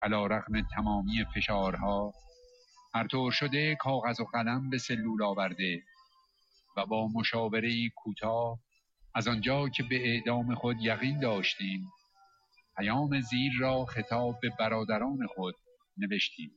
علی‌رغم تمامی فشارها هر طور شده کاغذ و قلم به سلول آورده و با مشاوره‌ای کوتاه از آنجا که به اعدام خود یقین داشتیم پیام زیر را خطاب به برادران خود نوشتیم: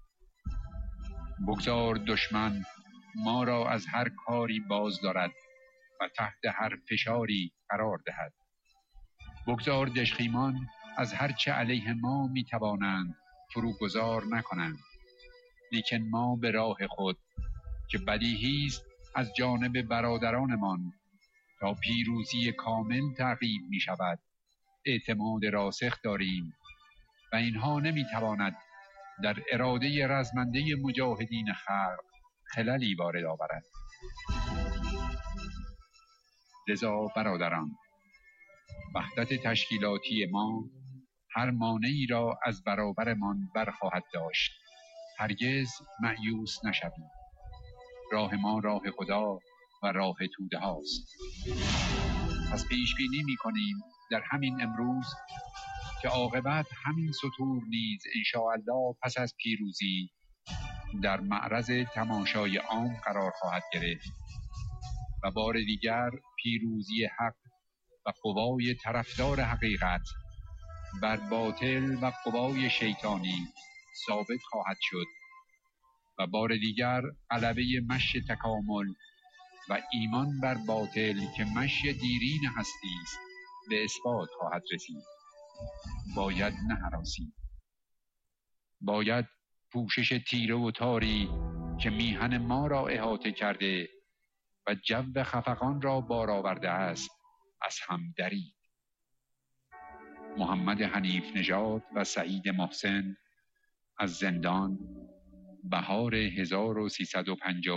بگذار دشمن ما را از هر کاری باز دارد و تحت هر فشاری قرار دهد. بگذار دژخیمان از هر چه علیه ما می توانند فروگذار نکنند، لیکن ما به راه خود که بدیهی است از جانب برادرانمان تا پیروزی کامل تعقیب می شود اعتماد راسخ داریم و اینها نمی تواند در اراده رزمنده مجاهدین خلق خللی وارد آورد. لذا برادران، وحدت تشکیلاتی ما هر مانعی را از برابرمان برخواهد داشت. هرگز مأیوس نشوید. راه ما راه خدا و راه توده هاست. پس پیش بینی می کنیم در همین امروز که عاقبت همین سطور نیز انشاءالله پس از پیروزی در معرض تماشای عام قرار خواهد گرفت و بار دیگر پیروزی حق و قوای طرفدار حقیقت بر باطل و قوای شیطانی ثابت خواهد شد و بار دیگر غلبه مشی تکامل و ایمان بر باطل که مشی دیرین هستی است به اثبات خواهد رسید. باید نه هراسی، باید پوشش تیره و تاری که میهن ما را احاطه کرده و جو خفقان را بار آورده است از هم درید. محمد حنیف نژاد و سعید محسن از زندان، بهار 1350